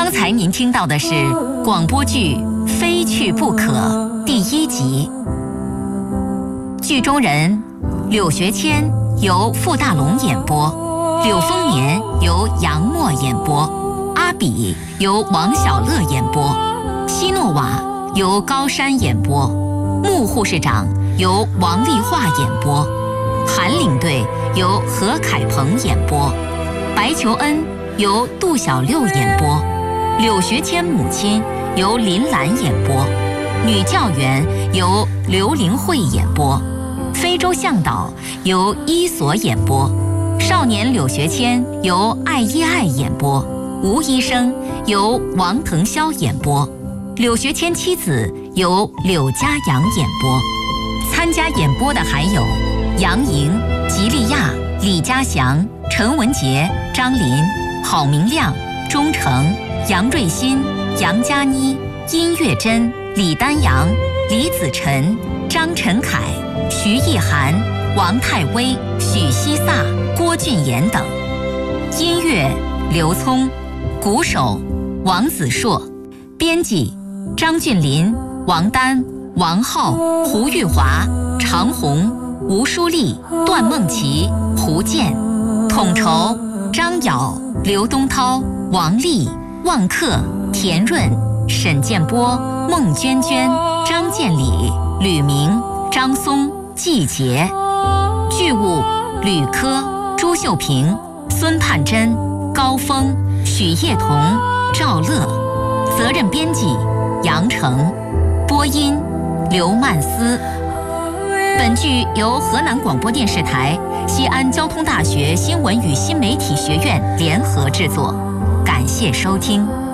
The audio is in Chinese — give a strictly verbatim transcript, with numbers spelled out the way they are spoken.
刚才您听到的是广播剧《非去不可》第一集。剧中人柳学谦由傅大龙演播，柳丰年由杨默演播，阿比由王小乐演播，希诺瓦由高山演播，穆护士长由王丽华演播，韩领队由何凯鹏演播，白求恩由杜小六演播，柳学谦母亲由林兰演播，女教员由刘玲慧演播，非洲向导由伊索演播，少年柳学谦由艾依艾演播，吴医生由王腾霄演播，柳学谦妻子由柳家阳演播。参加演播的还有杨莹、吉利亚、李家祥、陈文杰、张林、郝明亮、钟诚、杨瑞新、杨佳妮、殷月珍、李丹阳、李子晨、张晨凯、徐艺涵、王泰威、许西萨、郭俊妍等。音乐刘聪，鼓手王子硕，编辑张俊林、王丹、王浩、胡玉华、常红、吴淑丽、段梦琪、胡健，统筹张瑶、刘东涛、王丽、旺克、田润、沈建波、孟娟娟、张建礼、吕明、张松、季杰。剧务吕科、朱秀平、孙盼珍、高峰、许叶彤、赵乐。责任编辑杨成。播音刘曼思。本剧由河南广播电视台、西安交通大学新闻与新媒体学院联合制作，感谢收听。